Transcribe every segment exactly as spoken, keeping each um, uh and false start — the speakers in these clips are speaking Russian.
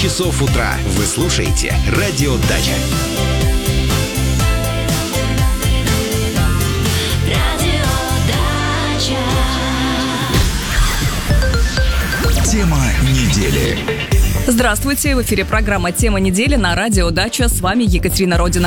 часов утра. Вы слушаете «Радио Дача». Тема недели. Здравствуйте, в эфире программа «Тема недели» на радио «Дача». С вами Екатерина Родина.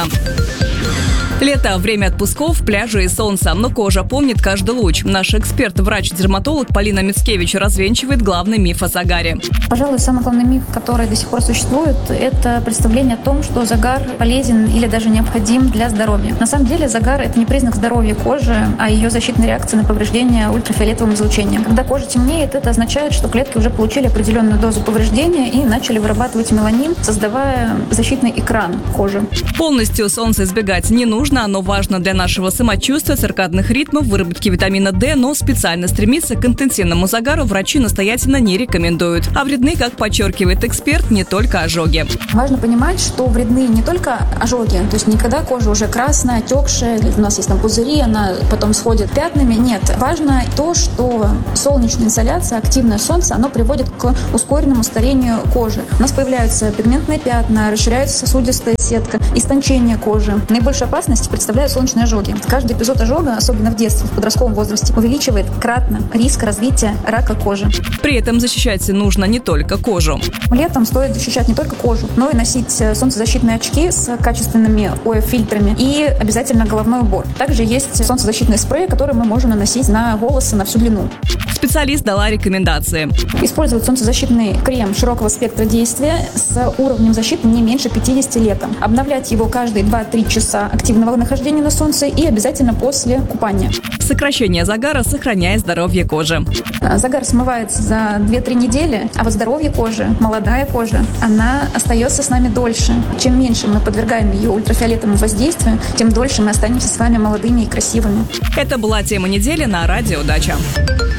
Лето, время отпусков, пляжи и солнца, но кожа помнит каждый луч. Наш эксперт-врач-дерматолог Полина Мицкевич развенчивает главный миф о загаре. Пожалуй, самый главный миф, который до сих пор существует, это представление о том, что загар полезен или даже необходим для здоровья. На самом деле загар – это не признак здоровья кожи, а ее защитной реакции на повреждение ультрафиолетовым излучением. Когда кожа темнеет, это означает, что клетки уже получили определенную дозу повреждения и начали вырабатывать меланин, создавая защитный экран кожи. Полностью солнце избегать не нужно. Оно важно для нашего самочувствия, циркадных ритмов, выработки витамина D, но специально стремиться к интенсивному загару врачи настоятельно не рекомендуют. А вредны, как подчеркивает эксперт, не только ожоги. Важно понимать, что вредны не только ожоги, то есть никогда кожа уже красная, отекшая, у нас есть там пузыри, она потом сходит пятнами. Нет, важно то, что солнечная инсоляция, активное солнце, оно приводит к ускоренному старению кожи. У нас появляются пигментные пятна, расширяется сосудистая сетка, истончение кожи. Наибольшая опасность представляют солнечные ожоги. Каждый эпизод ожога, особенно в детстве, в подростковом возрасте, увеличивает кратно риск развития рака кожи. При этом защищать нужно не только кожу. Летом стоит защищать не только кожу, но и носить солнцезащитные очки с качественными о эф-фильтрами и обязательно головной убор. Также есть солнцезащитные спреи, которые мы можем наносить на волосы на всю длину. Специалист дала рекомендации. Использовать солнцезащитный крем широкого спектра действия с уровнем защиты не меньше пятидесяти летом. Обновлять его каждые два-три часа активного нахождения на солнце и обязательно после купания. Сокращение загара сохраняет здоровье кожи. Загар смывается за две-три недели, а вот здоровье кожи, молодая кожа, она остается с нами дольше. Чем меньше мы подвергаем ее ультрафиолетовому воздействию, тем дольше мы останемся с вами молодыми и красивыми. Это была тема недели на радио Дача.